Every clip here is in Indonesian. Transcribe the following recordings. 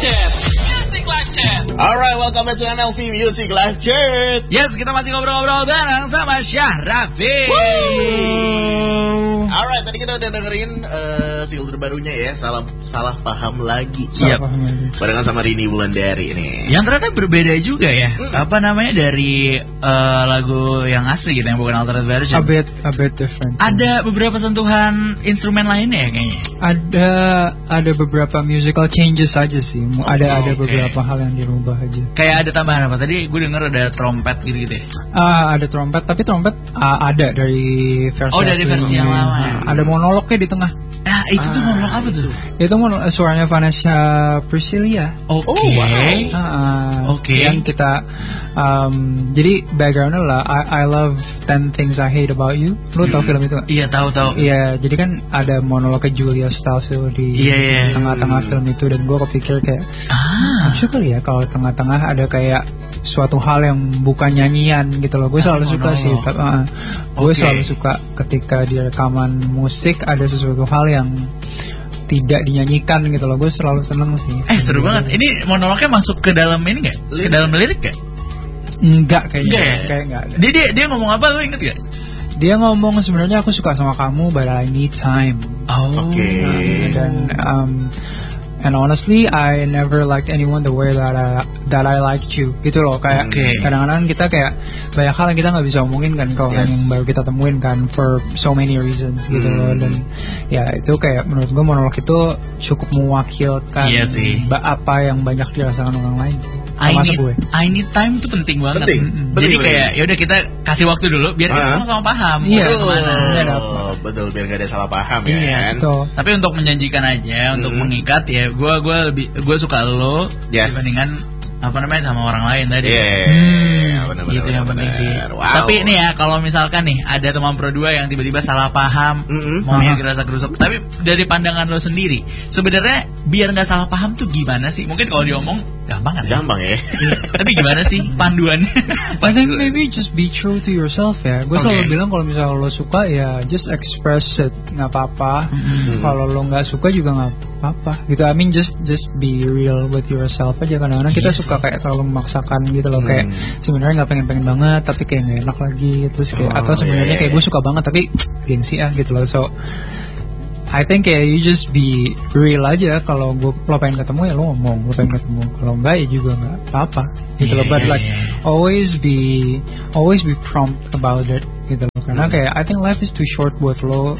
Chat. Music Live Chat. Alright, welcome back to MLC Music Live Chat. Yes, kita masih ngobrol-ngobrol bareng sama Syah Rafi. Alright, tadi kita udah dengerin single terbarunya ya, Salah Paham Lagi. Yep. Barengan sama Rini Wulandari nih. Yang ternyata berbeda juga ya. Apa namanya dari lagu yang asli gitu, yang bukan alternate version. A bit different. Ada beberapa sentuhan instrumen lainnya ya kayaknya. Ada beberapa musical changes aja sih. Ada beberapa hal yang dirubah aja. Kayak ada tambahan apa? Tadi gue denger ada trompet gitu-gitu ya. Ada trompet, tapi trompet ada dari versi. Oh, dari versi yang lama. Ada monolognya di tengah. Nah, itu tuh monolog apa tuh? Itu suaranya Vanessa Priscilia. Oke. Oke. Yang kita jadi backgroundnya lah I love 10 Things I Hate About You. Lu tau film itu gak? Iya, tahu. Iya, jadi kan ada monolognya Julia Stiles di tengah-tengah film itu, dan gue kepikir kayak lucu kali ya kalau tengah-tengah ada kayak suatu hal yang bukan nyanyian gitu loh. Gue selalu suka sih. Gue selalu suka ketika di rekaman musik ada sesuatu hal yang tidak dinyanyikan gitu loh. Gue selalu seneng sih. Seru banget. Ini monolognya masuk ke dalam ini nggak? Ke dalam lirik nggak? Enggak kayaknya. Kayak enggak ada. Dia ngomong apa, lo inget gak? Dia ngomong sebenarnya aku suka sama kamu, but I need time. Dan and honestly, I never liked anyone the way that I liked you. Gitu loh, kayak kadang-kadang kita kayak banyak hal yang kita nggak bisa omongin kan kalau yang baru kita temuin kan, for so many reasons gitu loh. Dan ya itu kayak menurut gue monolog itu cukup mewakilkan apa yang banyak dirasakan orang lain. I need time itu penting banget. Jadi kayak yaudah kita kasih waktu dulu biar kita sama-sama paham. Betul, biar gak ada salah paham ya kan. Tapi untuk menjanjikan aja, untuk mengikat ya, gue suka lo dibandingkan apa namanya sama orang lain tadi. Gitu yang penting sih. Tapi nih ya, kalau misalkan nih ada teman pro 2 yang tiba-tiba salah paham, maunya gerasa-gerusuk, tapi dari pandangan lo sendiri, sebenarnya biar nggak salah paham tuh gimana sih? Mungkin kalau diomong gampang kan? Gampang ya. Tapi gimana sih panduannya? I think maybe just be true to yourself ya. Gue selalu bilang kalau misalnya lo suka ya just express it, nggak apa-apa. Kalau lo nggak suka juga nggak apa-apa. Gitu. I mean just be real with yourself aja. Kadang-kadang kita suka kayak terlalu memaksakan gitu loh, kayak sebenarnya nggak pengen banget tapi kayak nggak enak lagi, terus kayak atau sebenarnya kayak gue suka banget tapi gengsi gitu loh. So I think kayak you just be real aja. Kalau lo pengen ketemu ya lo ngomong, lo pengen ketemu. Kalau enggak ya juga nggak apa-apa gitu loh. But like always be prompt about it gitu loh. Karena kayak I think life is too short buat lo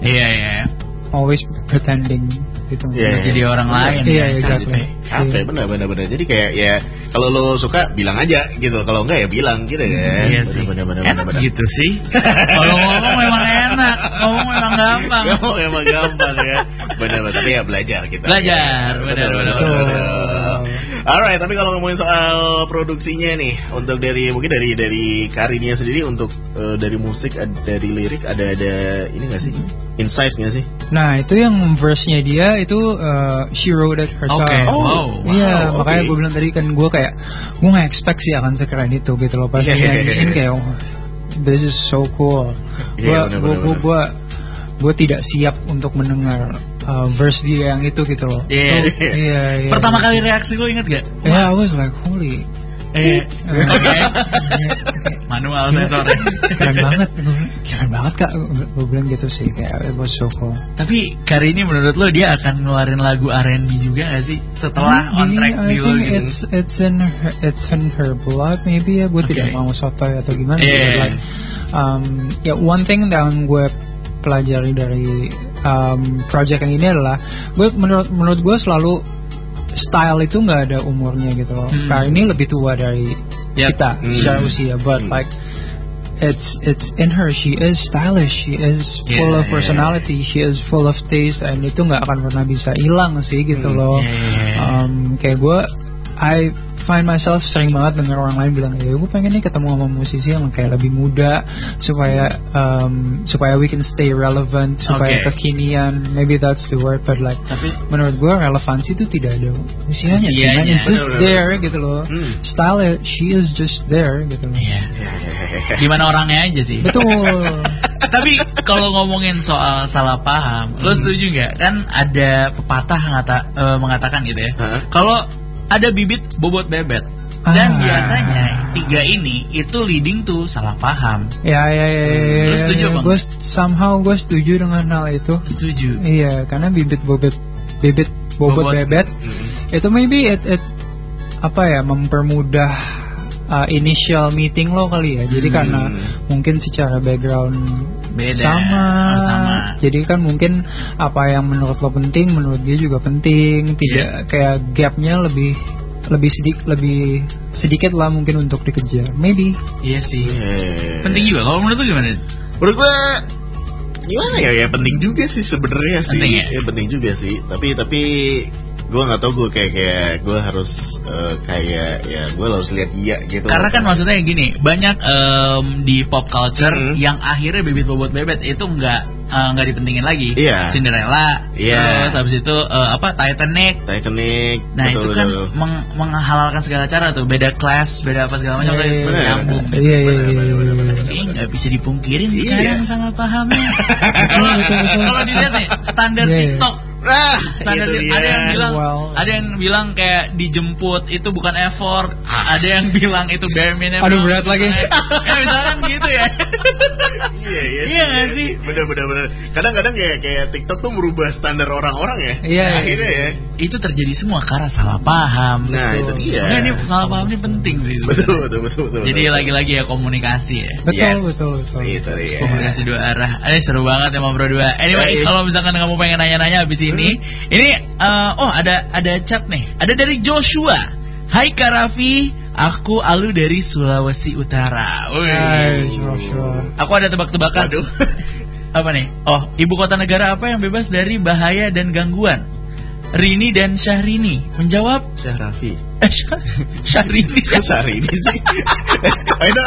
always pretending gitu. Jadi orang lain. Exactly. Benar. Jadi kayak ya kalau lo suka bilang aja gitu, kalau enggak ya bilang gitu ya. Iya sih. Enak gitu sih. Kalau ngomong memang enak, ngomong memang gampang. Memang gampang ya. Benar, tapi ya belajar kita. Benar. Alright, tapi kalau ngomongin soal produksinya nih, untuk mungkin dari Karinnya sendiri, untuk dari musik, dari lirik ada ini nggak sih? Insight nggak sih? Nah itu yang verse-nya dia itu she wrote it herself. Iya, makanya gue bilang tadi kan gue nggak expect sih akan sekeren itu gitu loh. Pas nyanyiin kayak this is so cool. Gue tidak siap untuk mendengar verse dia yang itu gitu loh. Pertama kali reaksi lo inget gak? I was like holy. Manual sensor. Keren banget kak. Gue bilang gitu sih, kayak it was so cool. Tapi kali ini menurut lo dia akan ngeluarin lagu R&B juga gak sih setelah on track di lo gitu? It's in her blood maybe ya. Gue tidak mau sotoy atau gimana. One thing yang gue pelajari dari project yang ini adalah menurut gue selalu style itu nggak ada umurnya gitu loh. Karena ini lebih tua dari kita secara usia, but like it's in her. She is stylish, she is full of personality, she is full of taste, and itu nggak akan pernah bisa hilang sih gitu loh. Kayak gue I find myself sering banget dengar orang lain bilang, ya gue pengen nih ketemu sama musisi yang kayak lebih muda supaya we can stay relevant, supaya kekinian, maybe that's the word, but like menurut gue relevansi itu tidak ada usianya sih, it's just there gitu loh. Style she is just there gitu loh. Gimana orangnya aja sih. Betul. Tapi kalau ngomongin soal salah paham, lo setuju nggak? Kan ada pepatah mengatakan gitu ya. Kalau ada bibit bobot bebet. Dan biasanya 3 ini itu leading to salah paham. Ya. Lo setuju bang? Gue setuju dengan hal itu. Setuju. Iya, karena bibit bobot bebet itu maybe it mempermudah initial meeting lo kali ya. Jadi karena mungkin secara background beda, sama. Jadi kan mungkin apa yang menurut lo penting, menurut dia juga penting. Tidak kayak gapnya lebih sedikit lah mungkin untuk dikejar. Maybe. Iya sih. Penting juga. Kalau menurut lo gimana? Menurut gue gimana ya penting juga sih sebenarnya sih. Penting ya? Penting juga sih. Tapi gue nggak tahu, gue kayak gue harus gue harus lihat iya gitu. Karena kan maksudnya gini, banyak di pop culture yang akhirnya bibit bobot bebet itu nggak dipentingin lagi. Cinderella, terus habis itu Titanic. Nah betul, itu kan menghalalkan segala cara tuh, beda kelas, beda apa segala macam nyambung. Iya. Nggak bisa dipungkirin sekarang salah pahamnya. Kalau dilihat nih standar TikTok. Standar ada yang bilang kayak dijemput itu bukan effort, ada yang bilang itu bare minimum. Aduh berat lagi. Ya misalkan gitu ya. Iya nggak sih? Bener. Kadang-kadang kayak TikTok tuh merubah standar orang-orang ya. Iya. Akhirnya ya. Itu terjadi semua karena salah paham. Nah itu dia. Nah ini salah paham ini penting sih. Betul. Jadi lagi-lagi ya komunikasi ya. Betul. Itu dia. Komunikasi 2 arah. Ini seru banget ya Bro 2. Anyway, kalau misalkan kamu pengen nanya-nanya abis ini ada chat nih. Ada dari Joshua. Hai Kak Raffi, aku Alu dari Sulawesi Utara. Hai Joshua. Aku ada tebak-tebakan. Aduh. Apa nih? Ibu kota negara apa yang bebas dari bahaya dan gangguan? Rini dan Syahrini menjawab Syahrafi. Syahrini. Syahrini sih. Ayo.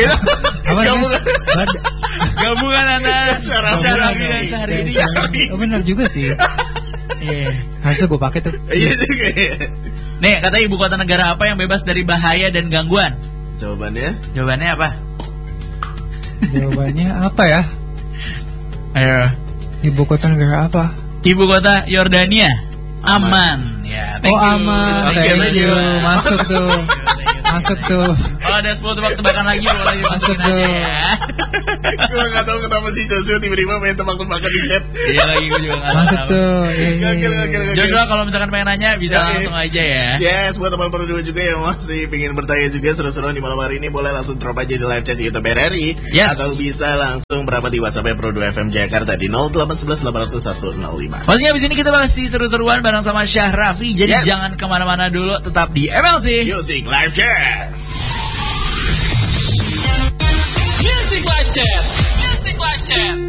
Gabungan antara Syahrafi dan Syahrini. Oh benar juga sih. Harusnya gue pakai tuh. Iya juga. Nih kata ibu kota negara apa yang bebas dari bahaya dan gangguan? Jawabannya apa? Jawabannya apa ya? Ayo. Ibu kota negara apa? Ibu kota Yordania. Aman. Ya, thank you. Aman. Thank you. Masuk tuh. Ada 10 tebak-tebakan lagi boleh masuk tuh. Ya. Gue gak tahu kenapa sih Joshua tiba-tiba main tebak-tebakan di chat. Iya lagi gue juga gak masuk tuh. Joshua kalau misalkan pengen nanya bisa langsung aja ya. Yes, buat teman Pro 2 juga yang masih pengen bertanya juga seru-seruan di malam hari ini, boleh langsung drop aja di live chat di YouTube RRI. Atau bisa langsung berapa di WhatsApp Pro 2 FM Jakarta di 0811 800 105. Pastinya abis ini kita masih seru-seruan bareng sama Syahrafi. Jadi jangan kemana-mana dulu, tetap di MLC Music Live Chat. Music Live Chat.